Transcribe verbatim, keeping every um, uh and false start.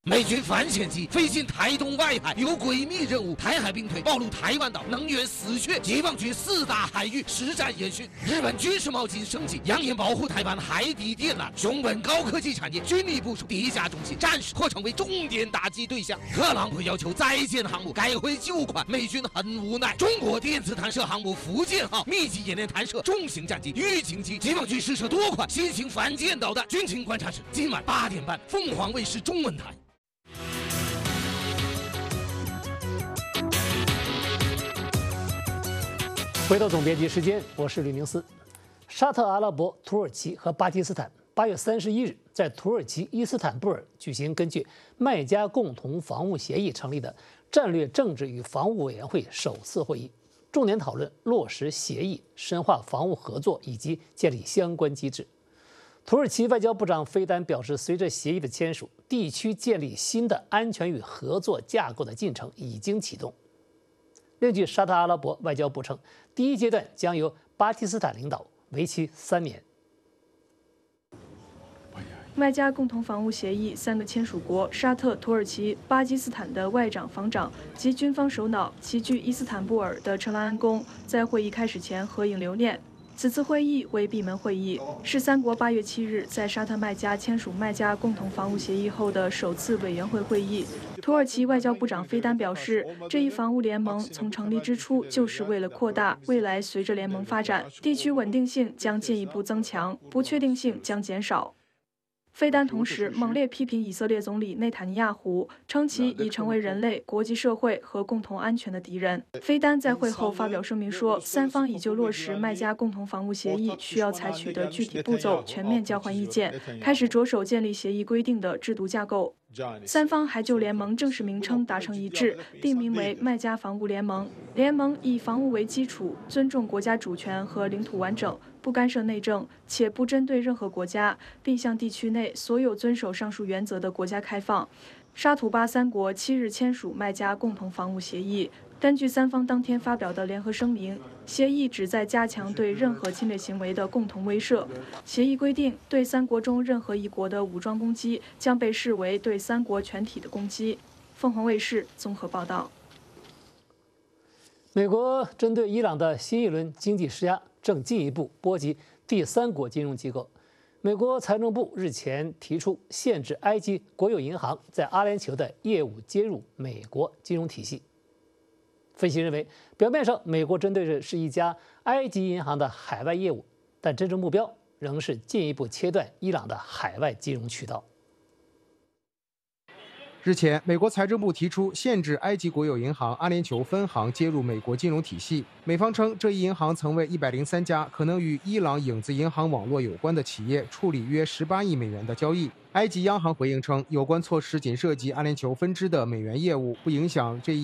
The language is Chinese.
美军反潜机飞进台东外海，有诡秘任务。台海兵推暴露台湾岛能源死穴，解放军四大海域实战演训。日本军事冒金升级，扬言保护台湾海底电缆。熊本高科技产业军力部署地下中心，战时或成为重点打击对象。特朗普要求再建航母，改回旧款，美军很无奈。中国电子弹射航母福建号密集演练弹射重型战机预警机，解放军试射多款新型反舰导弹。军情观察室今晚八点半，凤凰卫视中文台。 回到总编辑时间，我是吕明思。沙特阿拉伯、土耳其和巴基斯坦八月三十一日在土耳其伊斯坦布尔举行根据麦加共同防务协议成立的战略政治与防务委员会首次会议，重点讨论落实协议、深化防务合作以及建立相关机制。土耳其外交部长菲丹表示，随着协议的签署，地区建立新的安全与合作架构的进程已经启动。另据沙特阿拉伯外交部称，第一阶段将由巴基斯坦领导，为期三年。 麦加共同防务协议三个签署国沙特、土耳其、巴基斯坦的外长、防长及军方首脑齐聚伊斯坦布尔的车拉安宫，在会议开始前合影留念。此次会议为闭门会议，是三国八月七日在沙特麦加签署麦加共同防务协议后的首次委员会会议。土耳其外交部长菲丹表示，这一防务联盟从成立之初就是为了扩大，未来随着联盟发展，地区稳定性将进一步增强，不确定性将减少。菲丹同时猛烈批评以色列总理内塔尼亚胡，称其已成为人类、国际社会和共同安全的敌人。菲丹在会后发表声明说，三方已就落实麦加共同防务协议需要采取的具体步骤全面交换意见，开始着手建立协议规定的制度架构。三方还就联盟正式名称达成一致，定名为麦加防务联盟。联盟以防务为基础，尊重国家主权和领土完整，不干涉内政，且不针对任何国家，并向地区内所有遵守上述原则的国家开放。沙土巴三国七日签署麦加共同防务协议。根据三方当天发表的联合声明，协议旨在加强对任何侵略行为的共同威慑。协议规定，对三国中任何一国的武装攻击将被视为对三国全体的攻击。凤凰卫视综合报道。 美国针对伊朗的新一轮经济施压正进一步波及第三国金融机构。美国财政部日前提出限制埃及国有银行在阿联酋的业务接入美国金融体系。分析认为，表面上美国针对的是一家埃及银行的海外业务，但真正目标仍是进一步切断伊朗的海外金融渠道。 日前，美国财政部提出限制埃及国有银行阿联酋分行接入美国金融体系。美方称，这一银行曾为一百零三家可能与伊朗影子银行网络有关的企业处理约十八亿美元的交易。埃及央行回应称，有关措施仅涉及阿联酋分支的美元业务，不影响这一